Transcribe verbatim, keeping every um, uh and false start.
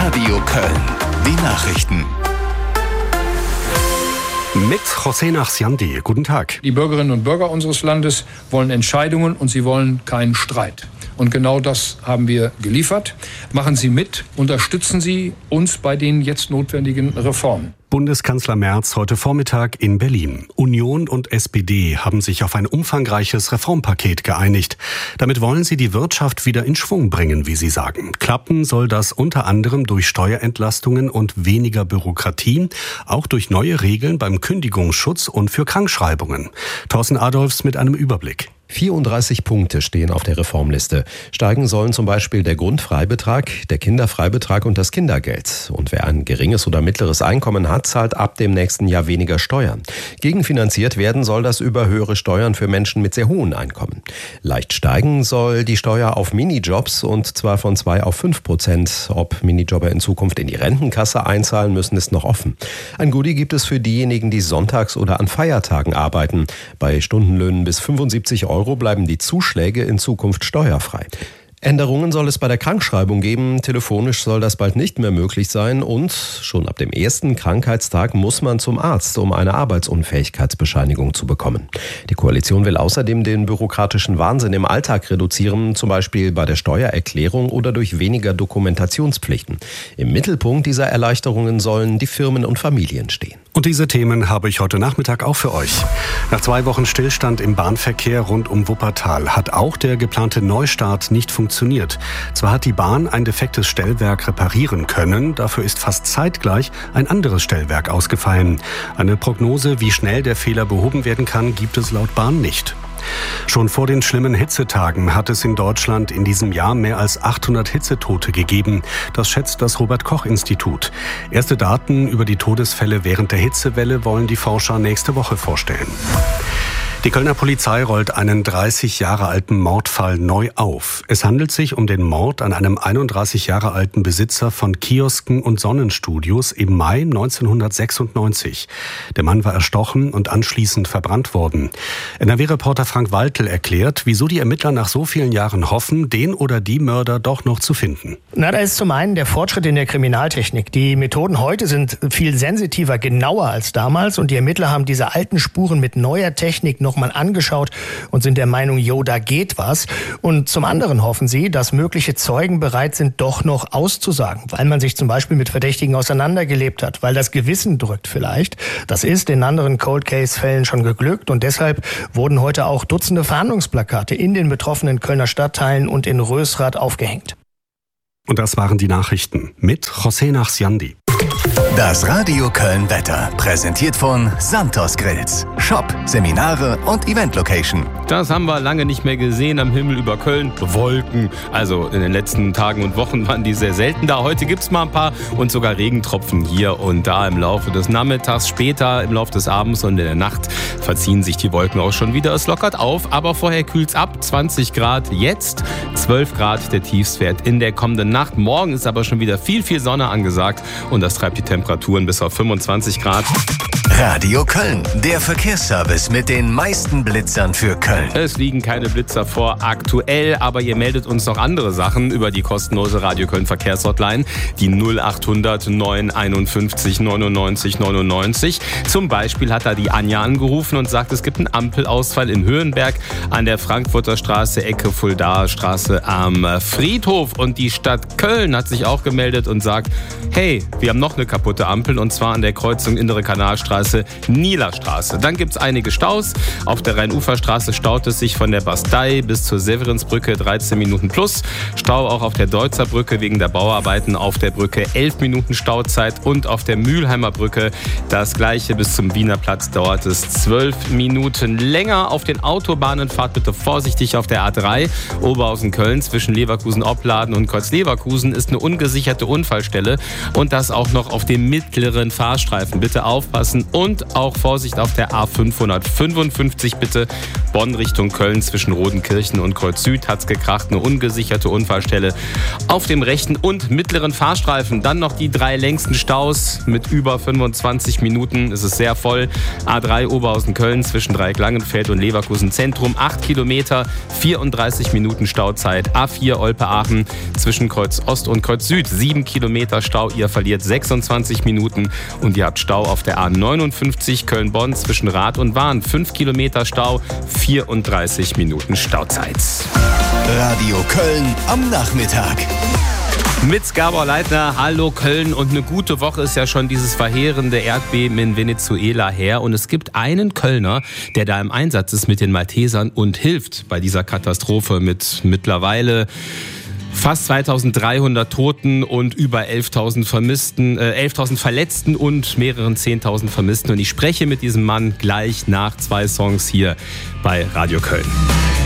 Radio Köln. Die Nachrichten. Mit José Nachsiandi. Guten Tag. Die Bürgerinnen und Bürger unseres Landes wollen Entscheidungen und sie wollen keinen Streit. Und genau das haben wir geliefert. Machen Sie mit, unterstützen Sie uns bei den jetzt notwendigen Reformen. Bundeskanzler Merz heute Vormittag in Berlin. Union und S P D haben sich auf ein umfangreiches Reformpaket geeinigt. Damit wollen sie die Wirtschaft wieder in Schwung bringen, wie sie sagen. Klappen soll das unter anderem durch Steuerentlastungen und weniger Bürokratie, auch durch neue Regeln beim Kündigungsschutz und für Krankschreibungen. Thorsten Adolfs mit einem Überblick. vierunddreißig Punkte stehen auf der Reformliste. Steigen sollen zum Beispiel der Grundfreibetrag, der Kinderfreibetrag und das Kindergeld. Und wer ein geringes oder mittleres Einkommen hat, zahlt ab dem nächsten Jahr weniger Steuern. Gegenfinanziert werden soll das über höhere Steuern für Menschen mit sehr hohen Einkommen. Leicht steigen soll die Steuer auf Minijobs und zwar von zwei auf fünf Prozent. Ob Minijobber in Zukunft in die Rentenkasse einzahlen müssen, ist noch offen. Ein Goodie gibt es für diejenigen, die sonntags oder an Feiertagen arbeiten. Bei Stundenlöhnen bis fünfundsiebzig Euro bleiben die Zuschläge in Zukunft steuerfrei. Änderungen soll es bei der Krankschreibung geben. Telefonisch soll das bald nicht mehr möglich sein und schon ab dem ersten Krankheitstag muss man zum Arzt, um eine Arbeitsunfähigkeitsbescheinigung zu bekommen. Die Koalition will außerdem den bürokratischen Wahnsinn im Alltag reduzieren, zum Beispiel bei der Steuererklärung oder durch weniger Dokumentationspflichten. Im Mittelpunkt dieser Erleichterungen sollen die Firmen und Familien stehen. Und diese Themen habe ich heute Nachmittag auch für euch. Nach zwei Wochen Stillstand im Bahnverkehr rund um Wuppertal hat auch der geplante Neustart nicht funktioniert. Zwar hat die Bahn ein defektes Stellwerk reparieren können, dafür ist fast zeitgleich ein anderes Stellwerk ausgefallen. Eine Prognose, wie schnell der Fehler behoben werden kann, gibt es laut Bahn nicht. Schon vor den schlimmen Hitzetagen hat es in Deutschland in diesem Jahr mehr als achthundert Hitzetote gegeben. Das schätzt das Robert-Koch-Institut. Erste Daten über die Todesfälle während der Hitzewelle wollen die Forscher nächste Woche vorstellen. Die Kölner Polizei rollt einen dreißig Jahre alten Mordfall neu auf. Es handelt sich um den Mord an einem einunddreißig Jahre alten Besitzer von Kiosken und Sonnenstudios im Mai neunzehnhundertsechsundneunzig. Der Mann war erstochen und anschließend verbrannt worden. N R W-Reporter Frank Waltel erklärt, wieso die Ermittler nach so vielen Jahren hoffen, den oder die Mörder doch noch zu finden. Na, da ist zum einen der Fortschritt in der Kriminaltechnik. Die Methoden heute sind viel sensitiver, genauer als damals und die Ermittler haben diese alten Spuren mit neuer Technik noch mal angeschaut und sind der Meinung, jo, da geht was. Und zum anderen hoffen sie, dass mögliche Zeugen bereit sind, doch noch auszusagen, weil man sich zum Beispiel mit Verdächtigen auseinandergelebt hat, weil das Gewissen drückt vielleicht. Das ist in anderen Cold-Case-Fällen schon geglückt und deshalb wurden heute auch Dutzende Fahndungsplakate in den betroffenen Kölner Stadtteilen und in Rösrath aufgehängt. Und das waren die Nachrichten mit José Nachsiandi. Das Radio Köln Wetter, präsentiert von Santos Grills. Shop, Seminare und Event-Location. Das haben wir lange nicht mehr gesehen am Himmel über Köln. Wolken. Also in den letzten Tagen und Wochen waren die sehr selten da. Heute gibt es mal ein paar und sogar Regentropfen hier und da im Laufe des Nachmittags. Später im Laufe des Abends und in der Nacht verziehen sich die Wolken auch schon wieder. Es lockert auf, aber vorher kühlt es ab. zwanzig Grad jetzt, zwölf Grad der Tiefstwert in der kommenden Nacht. Morgen ist aber schon wieder viel, viel Sonne angesagt und das treibt die Temperaturen bis auf fünfundzwanzig Grad. Radio Köln, der Verkehrsservice mit den meisten Blitzern für Köln. Es liegen keine Blitzer vor aktuell, aber ihr meldet uns noch andere Sachen über die kostenlose Radio Köln Verkehrshotline, die null achthundert neun einundfünfzig neunundneunzig neunundneunzig. Zum Beispiel hat da die Anja angerufen und sagt, es gibt einen Ampelausfall in Höhenberg an der Frankfurter Straße, Ecke Fuldaer Straße am Friedhof. Und die Stadt Köln hat sich auch gemeldet und sagt, hey, wir haben noch eine kaputte Ampel und zwar an der Kreuzung Innere Kanalstraße, Nielerstraße. Dann gibt es einige Staus. Auf der Rhein-Ufer-Straße staut es sich von der Bastei bis zur Severinsbrücke dreizehn Minuten plus. Stau auch auf der Deutzer Brücke wegen der Bauarbeiten auf der Brücke elf Minuten Stauzeit und auf der Mülheimer Brücke das gleiche bis zum Wiener Platz dauert es zwölf Minuten länger. Auf den Autobahnen fahrt bitte vorsichtig auf der A drei. Oberhausen-Köln zwischen Leverkusen-Opladen und Kreuz-Leverkusen ist eine ungesicherte Unfallstelle und das auch noch auf dem mittleren Fahrstreifen. Bitte aufpassen Und auch Vorsicht auf der A fünfhundertfünfundfünfzig bitte. Bonn Richtung Köln zwischen Rodenkirchen und Kreuz Süd hat's gekracht. Eine ungesicherte Unfallstelle auf dem rechten und mittleren Fahrstreifen. Dann noch die drei längsten Staus mit über fünfundzwanzig Minuten. Es ist sehr voll. A drei Oberhausen-Köln zwischen Dreieck-Langenfeld und Leverkusen Zentrum. acht Kilometer, vierunddreißig Minuten Stauzeit. A vier Olpe-Aachen zwischen Kreuz Ost und Kreuz Süd. sieben Kilometer Stau. Ihr verliert sechsundzwanzig Minuten. Und ihr habt Stau auf der A neunundfünfzig Köln-Bonn zwischen Rath und Wahn. fünf Kilometer Stau, vierunddreißig Minuten Stauzeit. Radio Köln am Nachmittag. Mit Gabor Leitner, hallo Köln, und eine gute Woche ist ja schon dieses verheerende Erdbeben in Venezuela her, und es gibt einen Kölner, der da im Einsatz ist mit den Maltesern und hilft bei dieser Katastrophe mit mittlerweile fast zweitausenddreihundert Toten und über elftausend Vermissten, äh, elftausend Verletzten und mehreren zehntausend Vermissten. Und ich spreche mit diesem Mann gleich nach zwei Songs hier bei Radio Köln.